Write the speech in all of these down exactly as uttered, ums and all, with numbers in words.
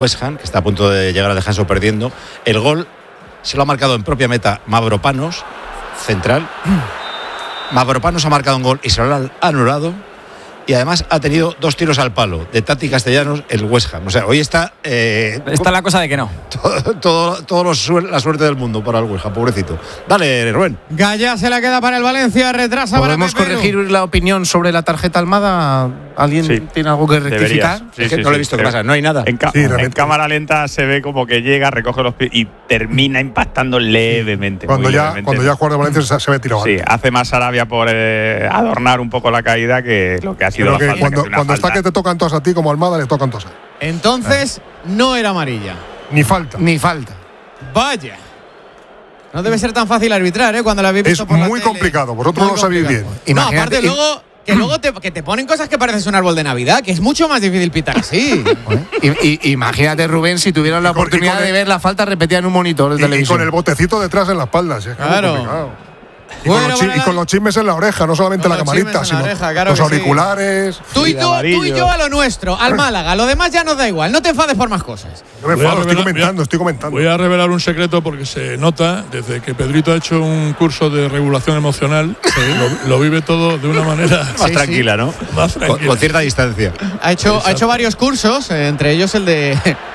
West Ham, que está a punto de llegar al descanso perdiendo. El gol se lo ha marcado en propia meta Mavropanos, central. Mavropanos ha marcado un gol y se lo ha anulado. Y además ha tenido dos tiros al palo de Tati Castellanos el West Ham. O sea, hoy está... Eh, está la cosa de que no. Todo, todo, todo los, la suerte del mundo para el West Ham, pobrecito. Dale, Rubén. Gallá se la queda para el Valencia, retrasa para ¿Podemos corregir la opinión sobre la tarjeta Almada? ¿Alguien sí. tiene algo que rectificar? Sí, es que sí, no lo he visto, ¿qué pasa? No hay nada. En, ca- sí, en cámara lenta se ve como que llega, recoge los pies y termina impactando levemente. Cuando, ya, levemente. cuando ya juega de Valencia se ve tirado. Sí, hace más Sarabia por eh, adornar un poco la caída que lo que ha sido Pero la que falta. Cuando, que cuando falta. está que te tocan todas a ti como Almada, le tocan todas a él. Entonces, eh. no era amarilla. Ni falta. Ni falta. Vaya. No debe ser tan fácil arbitrar, ¿eh? Cuando la habéis visto es por la muy tele. complicado, vosotros Muy lo sabéis bien. No, aparte y... luego que luego te, que te ponen cosas que pareces un árbol de Navidad, que es mucho más difícil pitar así. y, y, imagínate, Rubén, si tuvieran la y oportunidad con, de ver la falta repetida en un monitor de y, televisión. Y con el botecito detrás en la espalda, si es que claro. Es muy complicado. Y, bueno, con chi- y con los chismes en la oreja, no solamente la camarita, sino oreja, claro los auriculares. Sí. Tú, y tú, tú y yo a lo nuestro, al Málaga. Lo demás ya nos da igual. No te enfades por más cosas. No me enfado, estoy comentando, voy a, estoy comentando. Voy a revelar un secreto porque se nota, desde que Pedrito ha hecho un curso de regulación emocional, sí. lo, lo vive todo de una manera… más sí, tranquila, sí. ¿no? Más tranquila. Con, con cierta distancia. Ha hecho, ha hecho varios cursos, eh, entre ellos el de,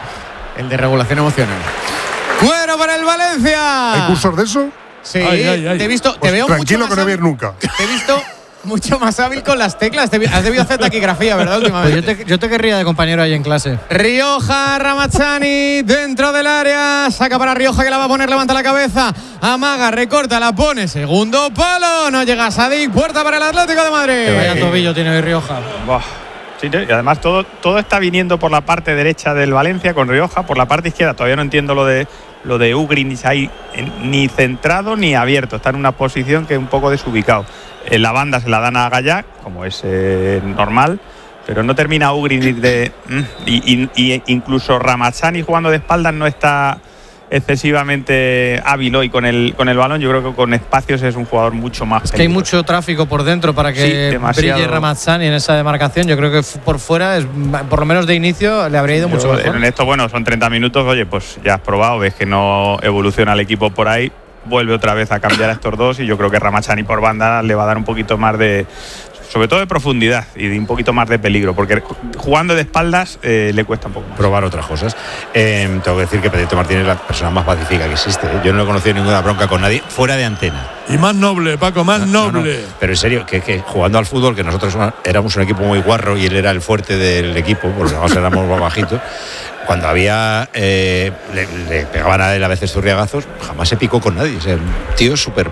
el de regulación emocional. ¡Bueno para el Valencia! ¿Hay cursos de eso? Sí, ay, ay, ay. te he visto, pues te veo tranquilo mucho que no voy a ir nunca. Te he visto mucho más hábil con las teclas. Te, has debido hacer taquigrafía, ¿verdad? Últimamente. Pues yo, te, yo te querría de compañero ahí en clase. Rioja, Ramazzani, dentro del área. Saca para Rioja que la va a poner, levanta la cabeza. Amaga, recorta, la pone. Segundo palo. No llega Sadik. Puerta para el Atlético de Madrid. Que vaya tobillo tiene hoy Rioja. Buah. Sí, y además todo, todo está viniendo por la parte derecha del Valencia con Rioja, por la parte izquierda todavía no entiendo lo de lo de Ugrinic ahí, ni centrado ni abierto, está en una posición que es un poco desubicado. En la banda se la dan a Gallá, como es eh, normal, pero no termina Ugrinic de… Y, y, y incluso Ramazzani jugando de espaldas no está excesivamente hábil hoy con el con el balón. Yo creo que con espacios es un jugador mucho más es que hay mucho tráfico por dentro para que sí, brille Ramazzani en esa demarcación. Yo creo que por fuera es, por lo menos de inicio le habría ido Yo, mucho mejor. En esto, bueno, son treinta minutos. Oye, pues ya has probado, ves que no evoluciona el equipo por ahí, vuelve otra vez a cambiar a estos dos y yo creo que Ramazzani por banda le va a dar un poquito más de, sobre todo de profundidad y de un poquito más de peligro, porque jugando de espaldas eh, le cuesta un poco más. Probar otras cosas. Eh, tengo que decir que Pedrito Martínez es la persona más pacífica que existe. ¿eh? Yo no he conocido ninguna bronca con nadie fuera de antena. Y más noble, Paco, más no, noble. No, no. Pero en serio, que, que jugando al fútbol, que nosotros éramos un equipo muy guarro y él era el fuerte del equipo, porque nosotros éramos más bajitos. Cuando había eh, le, le pegaban a él a veces zurriagazos, jamás se picó con nadie. O sea, un tío súper…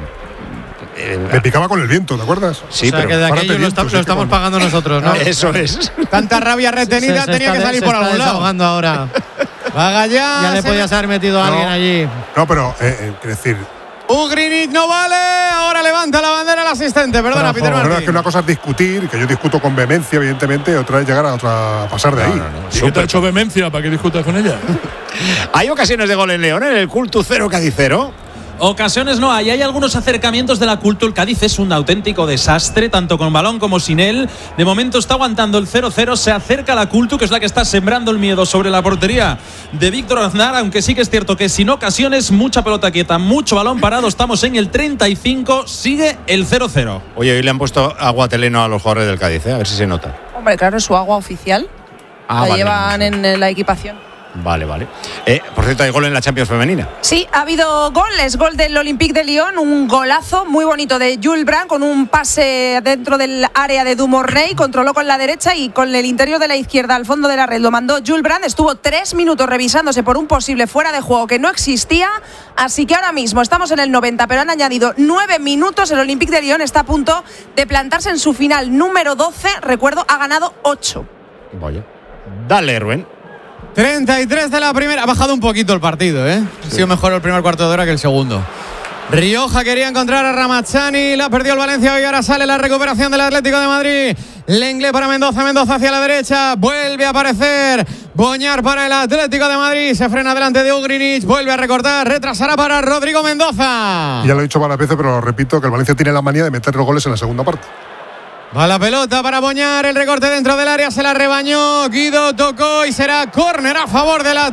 Eh, Me picaba con el viento, ¿te acuerdas? Sí, o sea, pero que de aquello lo, está, lo estamos pagando nosotros, ¿no? Eso es. Tanta rabia retenida se, se tenía que salir de, por algún lado. Ahogando ahora. Va Gallá. Ya le podías haber metido a no, alguien allí. No, pero eh, eh, quiero decir… Ugrinic no vale, ahora levanta la bandera el asistente, perdona, Peter Martín. No, es que una cosa es discutir, que yo discuto con vehemencia, evidentemente, y otra es llegar a otra a pasar de ahí. No, no, no. ¿Y qué te ha hecho vehemencia para que discutas con ella? Hay ocasiones de gol en León, en el Cultu cero Cádiz cero. Ocasiones no hay, hay algunos acercamientos de la Cultura. El Cádiz es un auténtico desastre, tanto con balón como sin él. De momento está aguantando el cero cero, se acerca la Cultura, que es la que está sembrando el miedo sobre la portería de Víctor Aznar, aunque sí que es cierto que sin ocasiones, mucha pelota quieta, mucho balón parado. Estamos en el treinta y cinco, sigue el cero cero. Oye, hoy le han puesto agua teleno a los jugadores del Cádiz, ¿eh? A ver si se nota. Hombre, claro, es su agua oficial. Ah, la vale, llevan no sé. en la equipación. Vale, vale. Eh, por cierto, hay gol en la Champions femenina. Sí, ha habido goles. Gol del Olympique de Lyon, un golazo muy bonito de Jules Brand con un pase dentro del área de Dumornay. Controló con la derecha y con el interior de la izquierda al fondo de la red. Lo mandó Jules Brand. Estuvo tres minutos revisándose por un posible fuera de juego que no existía. Así que ahora mismo estamos en el noventa, pero han añadido nueve minutos. El Olympique de Lyon está a punto de plantarse en su final número doce. Recuerdo, ha ganado ocho. Vaya. Dale, Rubén. treinta y tres de la primera. Ha bajado un poquito el partido, ¿eh? Sí. Ha sido mejor el primer cuarto de hora que el segundo. Rioja quería encontrar a Ramazzani, la perdió el Valencia y ahora sale la recuperación del Atlético de Madrid. Lenglet para Mendoza, Mendoza hacia la derecha, vuelve a aparecer Boñar para el Atlético de Madrid, se frena delante de Ugrinic, vuelve a recortar, retrasará para Rodrigo Mendoza. Ya lo he dicho varias veces, pero lo repito, que el Valencia tiene la manía de meter los goles en la segunda parte. Va la pelota para Boñar, el recorte dentro del área, se la rebañó, Guido tocó y será córner a favor de la